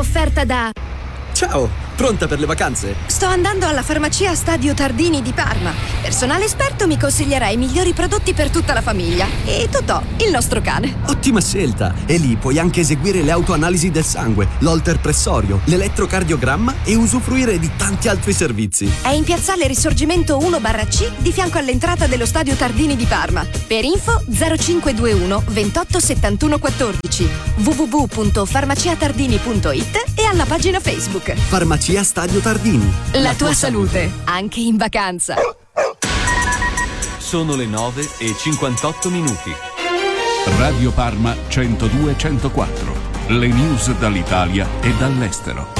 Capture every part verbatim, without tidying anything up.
offerta da... Ciao, pronta per le vacanze? Sto andando alla farmacia Stadio Tardini di Parma. Personale esperto mi consiglierà i migliori prodotti per tutta la famiglia. E Totò, il nostro cane. Ottima scelta! E lì puoi anche eseguire le autoanalisi del sangue, l'holter pressorio, l'elettrocardiogramma e usufruire di tanti altri servizi. È in piazzale Risorgimento uno barra C di fianco all'entrata dello Stadio Tardini di Parma. Per info zero cinque due uno ventotto settantuno quattordici, w w w punto farmaciatardini punto it e alla pagina Facebook. Farmacia Stadio Tardini. La, La tua, tua salute, salute, anche in vacanza. Sono le nove e cinquantotto minuti. Radio Parma centodue centoquattro. Le news dall'Italia e dall'estero.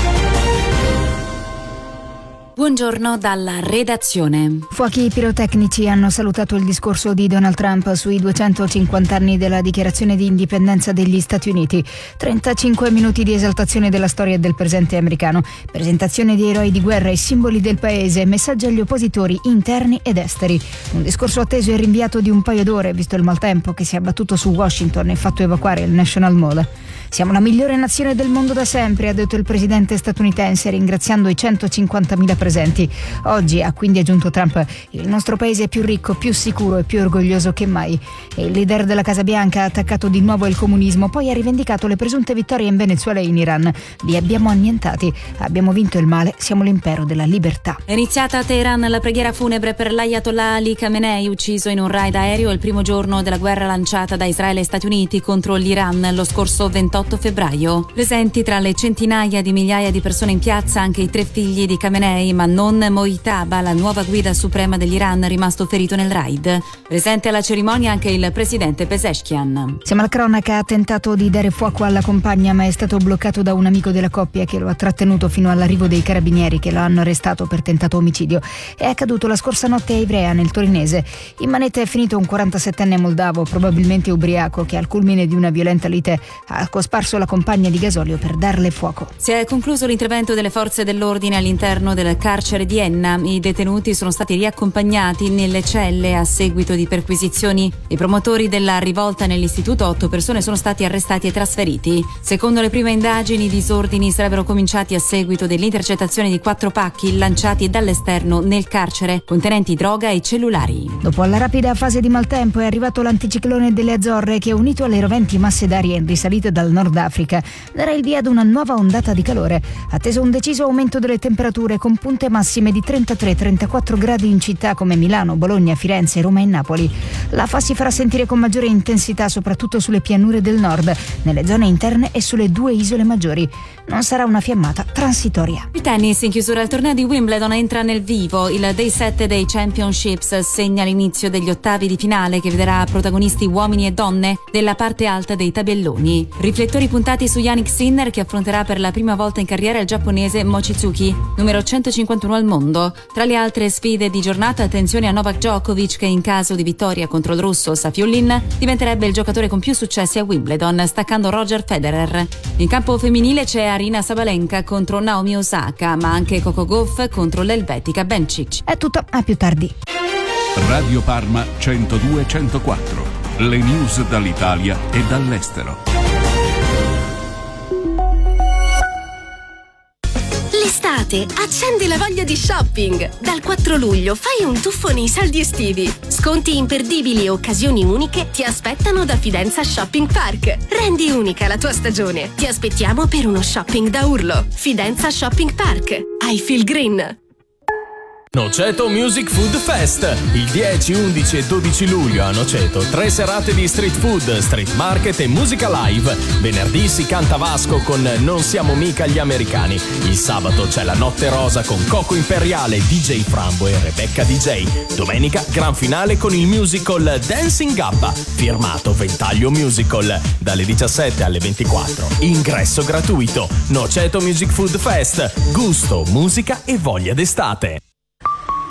Buongiorno dalla redazione. Fuochi pirotecnici hanno salutato il discorso di Donald Trump sui duecentocinquanta anni della dichiarazione di indipendenza degli Stati Uniti. trentacinque minuti di esaltazione della storia e del presente americano, presentazione di eroi di guerra e simboli del paese, messaggi agli oppositori interni ed esteri. Un discorso atteso e rinviato di un paio d'ore, visto il maltempo che si è abbattuto su Washington e fatto evacuare il National Mall. Siamo la migliore nazione del mondo da sempre, ha detto il presidente statunitense, ringraziando i centocinquantamila presenti. Oggi, ha quindi aggiunto Trump, il nostro paese è più ricco, più sicuro e più orgoglioso che mai. E il leader della Casa Bianca ha attaccato di nuovo il comunismo, poi ha rivendicato le presunte vittorie in Venezuela e in Iran. Li abbiamo annientati, abbiamo vinto il male, siamo l'impero della libertà. È iniziata a Teheran la preghiera funebre per l'Ayatollah Ali Khamenei, ucciso in un raid aereo il primo giorno della guerra lanciata da Israele e Stati Uniti contro l'Iran lo scorso ventotto febbraio. Presenti tra le centinaia di migliaia di persone in piazza anche i tre figli di Khamenei, ma non Mojtaba, la nuova guida suprema dell'Iran, rimasto ferito nel raid. Presente alla cerimonia anche il presidente Pezeshkian. Siamo alla cronaca, ha tentato di dare fuoco alla compagna ma è stato bloccato da un amico della coppia che lo ha trattenuto fino all'arrivo dei carabinieri che lo hanno arrestato per tentato omicidio. È accaduto la scorsa notte a Ivrea, nel torinese. In manetta è finito un quarantasettenne moldavo, probabilmente ubriaco, che al culmine di una violenta lite ha cosparso la compagna di gasolio per darle fuoco. Si è concluso l'intervento delle forze dell'ordine all'interno del carcere di Enna. I detenuti sono stati riaccompagnati nelle celle a seguito di perquisizioni. I promotori della rivolta nell'istituto, otto persone sono stati arrestati e trasferiti. Secondo le prime indagini, i disordini sarebbero cominciati a seguito dell'intercettazione di quattro pacchi lanciati dall'esterno nel carcere, contenenti droga e cellulari. Dopo la rapida fase di maltempo è arrivato l'anticiclone delle Azzorre che, unito alle roventi masse d'aria in risalita dal Nord Africa, darà il via ad una nuova ondata di calore. Atteso un deciso aumento delle temperature con punte massime di trentatré trentaquattro gradi in città come Milano, Bologna, Firenze, Roma e Napoli. L'afa si farà sentire con maggiore intensità soprattutto sulle pianure del nord, nelle zone interne e sulle due isole maggiori. Non sarà una fiammata transitoria. Il tennis in chiusura al torneo di Wimbledon entra nel vivo. Il day sette dei Championships segna l'inizio degli ottavi di finale che vedrà protagonisti uomini e donne della parte alta dei tabelloni. Riflettori puntati su Jannik Sinner che affronterà per la prima volta in carriera il giapponese Mochizuki, numero centocinquantuno al mondo. Tra le altre sfide di giornata, attenzione a Novak Djokovic che in caso di vittoria contro il russo Safiullin diventerebbe il giocatore con più successi a Wimbledon, staccando Roger Federer. In campo femminile c'è Arina Sabalenka contro Naomi Osaka, ma anche Coco Gauff contro l'elvetica Bencic. È tutto, a più tardi. Radio Parma centodue centoquattro. Le news dall'Italia e dall'estero. L'estate accende la voglia di shopping. Dal quattro luglio fai un tuffo nei saldi estivi. Sconti imperdibili e occasioni uniche ti aspettano da Fidenza Shopping Park. Rendi unica la tua stagione. Ti aspettiamo per uno shopping da urlo. Fidenza Shopping Park. I feel green. Noceto Music Food Fest. Il dieci, undici e dodici luglio a Noceto tre serate di street food, street market e musica live. Venerdì si canta Vasco con Non siamo mica gli americani. Il sabato c'è la Notte Rosa con Coco Imperiale, D J Frambo e Rebecca D J. Domenica gran finale con il musical Dancing Gabba, firmato Ventaglio Musical, dalle diciassette alle ventiquattro. Ingresso gratuito. Noceto Music Food Fest. Gusto, musica e voglia d'estate.